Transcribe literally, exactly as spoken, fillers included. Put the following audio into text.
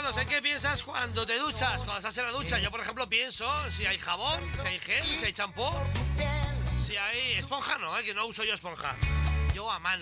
cuéntanos, ¿en qué piensas cuando te duchas? Cuando estás en la ducha. Yo, por ejemplo, pienso si hay jabón, si hay gel, si hay champú, si hay esponja, no, ¿eh? Que no uso yo esponja. Yo a mano.